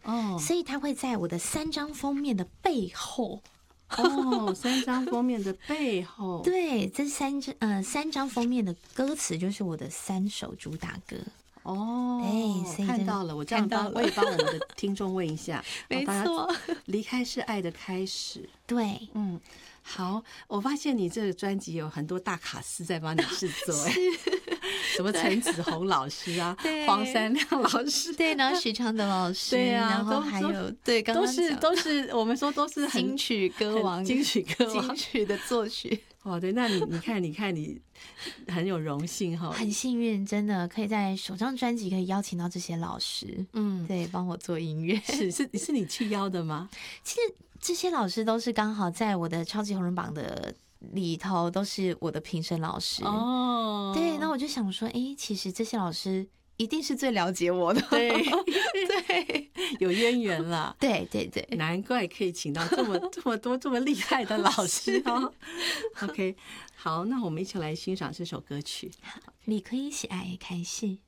所以它会在我的3张封面的背后。 3张封面的背后， 对，这3张封面的歌词就是我的3首主打歌。所以看到了，我这样我也帮我们的听众问一下， 没错， 离开是爱的开始。 对， 好，我发现你这个专辑有很多大卡司在帮你制作，什么陈子红老师啊，黄山亮老师， 对，然后许常德老师， 对啊， 然后还有对， 都是我们说都是金曲歌王， 金曲歌王， 金曲的作曲。 对，那你看你很有荣幸哈， 很幸运，真的可以在首张专辑可以邀请到这些老师，对，帮我做音乐。 是你去邀的吗？ 其实这些老师都是刚好在我的超级红人榜的里头，都是我的评审老师。对，那我就想说，其实这些老师一定是最了解我的， 对，有渊源了。 对， 难怪可以请到这么多这么厉害的老师哦。OK， 好，那我们一起来欣赏这首歌曲。 你可以喜爱看戏。